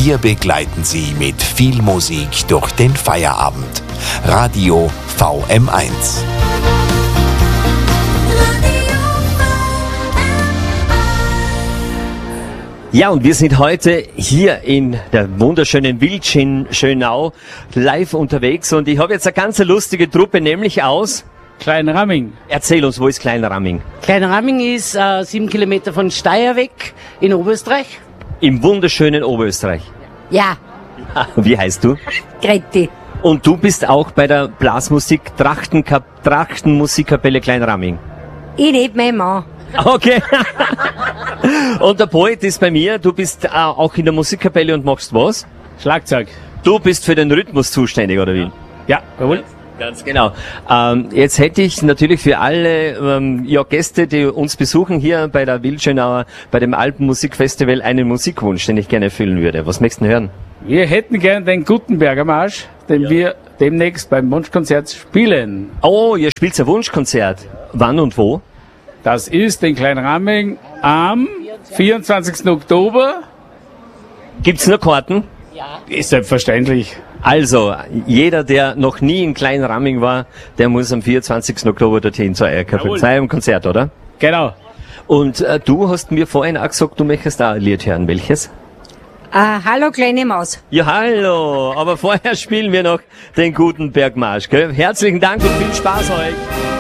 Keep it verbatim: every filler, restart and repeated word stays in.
Wir begleiten Sie mit viel Musik durch den Feierabend. Radio V M eins. Ja, und wir sind heute hier in der wunderschönen Wildschönau live unterwegs und ich habe jetzt eine ganz lustige Truppe, nämlich aus Kleinramming. Erzähl uns, wo ist Kleinramming? Kleinramming ist äh, sieben Kilometer von Steyr weg in Oberösterreich. Im wunderschönen Oberösterreich. Ja, Wie heißt du? Greti. Und du bist auch bei der Blasmusik Trachtenkap- Trachtenmusikkapelle Kleinramming. Ich nicht, mein Mann. Okay. Und der Poet ist bei mir. Du bist äh, auch in der Musikkapelle und machst was? Schlagzeug. Du bist für den Rhythmus zuständig, oder wie? Ja, jawohl. Ganz genau. Ähm, jetzt hätte ich natürlich für alle ähm, ja, Gäste, die uns besuchen hier bei der Wildschönauer, bei dem Alpenmusikfestival, einen Musikwunsch, den ich gerne erfüllen würde. Was möchtest du denn hören? Wir hätten gern den Gutenberger Marsch, den ja. wir demnächst beim Wunschkonzert spielen. Oh, ihr spielt ein Wunschkonzert. Wann und wo? Das ist in Kleinramming am vierundzwanzigsten Oktober. Gibt's nur Karten? Ja. Ist selbstverständlich. Also, jeder, der noch nie in Kleinramming war, der muss am vierundzwanzigsten Oktober dorthin zu eurem Konzert, oder? Genau. Und äh, du hast mir vorhin auch gesagt, du möchtest auch ein Lied hören. Welches? Äh, hallo, kleine Maus. Ja, hallo. Aber vorher spielen wir noch den Gutenberg-Marsch, gell? Herzlichen Dank und viel Spaß euch.